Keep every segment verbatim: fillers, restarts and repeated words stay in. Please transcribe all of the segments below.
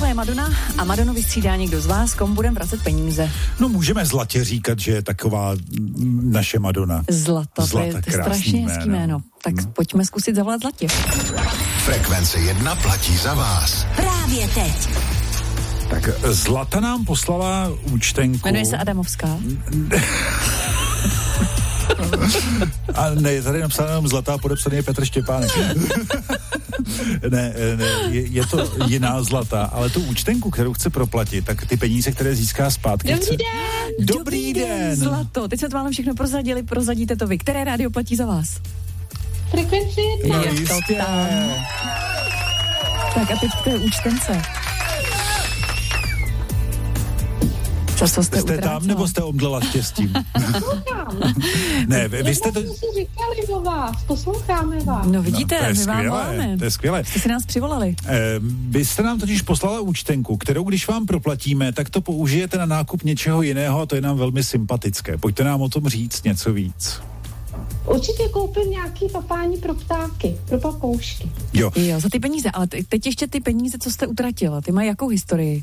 je Madonna a Madonu vystřídá někdo z vás, komu budeme vracet peníze. No můžeme Zlatě říkat, že je taková naše Madonna. Zlata, Zlata, to je, to je strašně hezký jméno. Tak no. Pojďme zkusit zavolat Zlatě. Frekvence jedna platí za vás. Právě teď. Tak Zlata nám poslala účtenku. Jmenuje se Adamovská. A ne, je tady napsáno jenom Zlatá, podepsaný je Petr Štěpánek. ne, ne je, je to jiná Zlata, ale tu účtenku, kterou chce proplatit, tak ty peníze, které získá zpátky. Dobrý chce... den! Dobrý, Dobrý den! den! Zlato, teď jsme to vám všechno prozradili, prozradíte to vy. Které rádio platí za vás? Frekvenci jedna. No, je to tam. Tak a teď k té účtence. Co, co jste jste tam, nebo jste omdlela štěstím? Ne, vy, vy jste to... jsme si říkali o vás, posloucháme vás. No vidíte, no, my skvělé, vám voláme. To je skvělé. Jste si nás přivolali. Eh, vy jste nám totiž poslala účtenku, kterou když vám proplatíme, tak to použijete na nákup něčeho jiného a to je nám velmi sympatické. Pojďte nám o tom říct něco víc. Určitě koupil nějaký papání pro ptáky, pro papoušky. Jo. Jo, za ty peníze, ale teď ještě ty peníze, co jste utratila, ty mají jakou historii?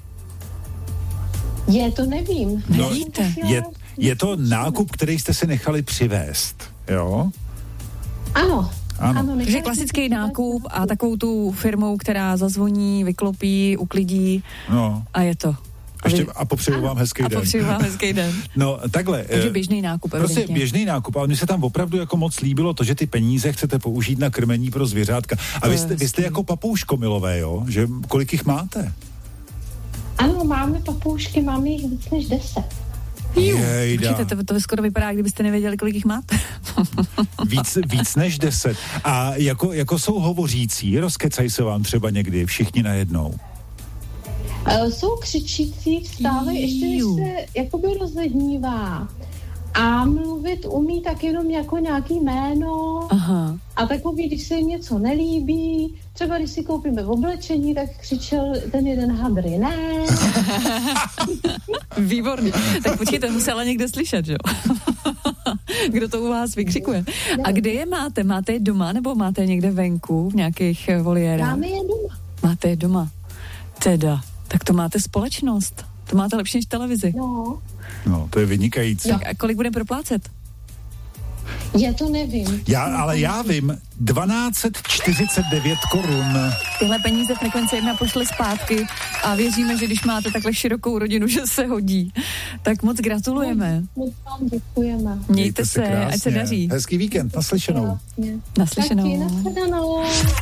Je, to nevím. No, Nevíte? je, je to nákup, který jste si nechali přivést, jo? Ano. Ano. ano Takže klasický nákup a takovou tu firmou, která zazvoní, vyklopí, uklidí No. a je to. A, ještě, a popřeju vám hezký a den. A popřeju vám hezký den. No, takhle. Takže běžný nákup, Prostě evidentně. běžný nákup, ale mně se tam opravdu jako moc líbilo to, že ty peníze chcete použít na krmení pro zvěřátka. A vy jste, vy jste jako papouškomilové, jo? Že kolik jich máte? Ano, máme papoušky, máme jich víc než deset. Jejda. To, to skoro vypadá, kdybyste nevěděli, kolik jich máte. víc, víc než deset. A jako, jako jsou hovořící, rozkecají se vám třeba někdy všichni najednou? Uh, jsou křičící, vstávají, ještě než se jakoby rozednívá. A mluvit umí tak jenom jako nějaký jméno. Aha. A takový, když se jim něco nelíbí, třeba když si koupíme v oblečení, tak křičel ten jeden hadry, ne. Výborný. Tak počkejte, musela někde slyšet, že jo? Kdo to u vás vykřikuje? A kde je máte? Máte je doma nebo máte je někde venku v nějakých voliérách? Máme je doma. Máte je doma. Teda, tak to máte společnost. To máte lepší než televizi. No. No, to je vynikající. Tak a kolik budeme proplácet? Já to nevím. Já, ale já vím, dvanáct čtyřicet devět korun. Tyhle peníze Frekvence jedna pošle zpátky a věříme, že když máte takhle širokou rodinu, že se hodí. Tak moc gratulujeme. Moc vám děkujeme. Mějte se, krásně. ať se daří. Hezký víkend, naslyšenou. Krásně. Naslyšenou. Taky, nashledanou.